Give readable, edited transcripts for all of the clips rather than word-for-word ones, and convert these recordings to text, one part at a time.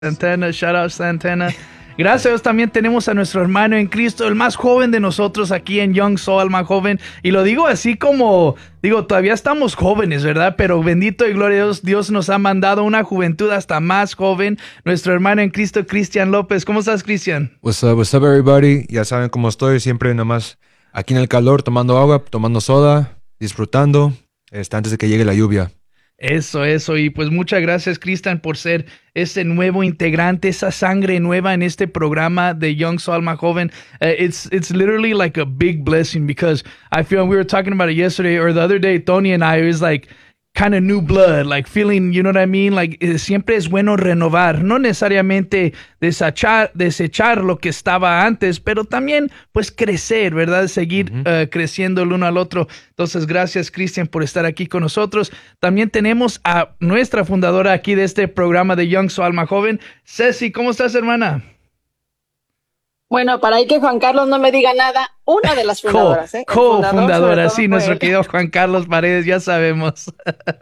Santana, shout out Santana. Gracias a Dios también tenemos a nuestro hermano en Cristo, el más joven de nosotros aquí en Young Soul, el más joven. Y lo digo así como, todavía estamos jóvenes, ¿verdad? Pero bendito y glorioso Dios nos ha mandado una juventud hasta más joven. Nuestro hermano en Cristo, Cristian López. ¿Cómo estás, Cristian? What's up everybody? Ya saben cómo estoy, siempre nomás aquí en el calor, tomando agua, tomando soda, disfrutando, antes de que llegue la lluvia. Eso. Y pues muchas gracias, Cristian, por ser ese nuevo integrante, esa sangre nueva en este programa de Young Soul, Alma Joven. It's literally like a big blessing because I feel, we were talking about it yesterday or the other day, Tony and I, it was like kind of new blood, like feeling, you know what I mean? Like siempre es bueno renovar, no necesariamente desechar lo que estaba antes, pero también pues crecer, ¿verdad? Seguir creciendo el uno al otro. Entonces, gracias, Cristian, por estar aquí con nosotros. También tenemos a nuestra fundadora aquí de este programa de Young Soul, Alma Joven, Ceci. ¿Cómo estás, hermana? Bueno, para ahí que Juan Carlos no me diga nada, una de las fundadoras, Co-fundadora, sí, nuestro querido Juan Carlos Paredes, ya sabemos.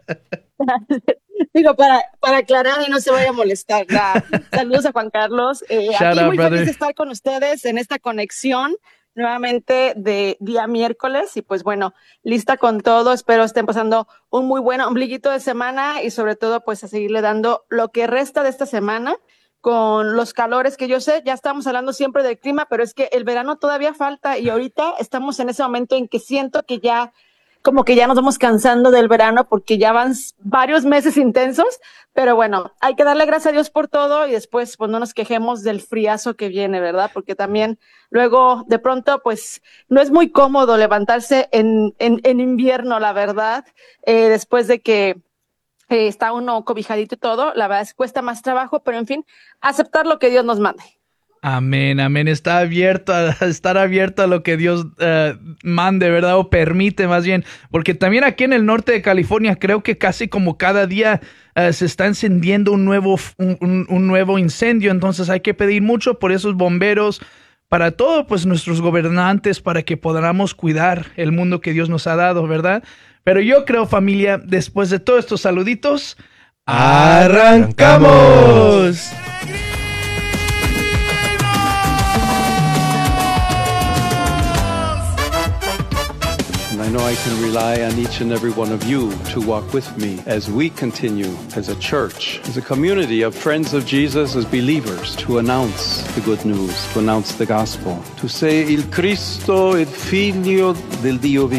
Digo, para aclarar y no se vaya a molestar. Saludos a Juan Carlos. Aquí muy feliz de estar con ustedes en esta conexión nuevamente de día miércoles y pues bueno, lista con todo. Espero estén pasando un muy buen ombliguito de semana y sobre todo pues a seguirle dando lo que resta de esta semana con los calores que yo sé, ya estamos hablando siempre del clima, pero es que el verano todavía falta y ahorita estamos en ese momento en que siento que ya como que ya nos vamos cansando del verano porque ya van varios meses intensos, pero bueno, hay que darle gracias a Dios por todo y después pues no nos quejemos del friazo que viene, ¿verdad? Porque también luego de pronto pues no es muy cómodo levantarse en invierno, la verdad, después de que está uno cobijadito y todo, la verdad es que cuesta más trabajo, pero en fin, aceptar lo que Dios nos mande. Amén. Estar abierto a lo que Dios mande, ¿verdad? O permite más bien, porque también aquí en el norte de California creo que casi como cada día se está encendiendo un nuevo incendio, entonces hay que pedir mucho por esos bomberos, para todo, pues nuestros gobernantes, para que podamos cuidar el mundo que Dios nos ha dado, ¿verdad? Pero yo creo, familia, después de todos estos saluditos, ¡arrancamos! I know I can rely on each and every one of you to walk with me as we continue as a church, as a community of friends of Jesus, as believers, to announce the good news, to announce the gospel, to say, Il Cristo, il Figlio del Dio vivo.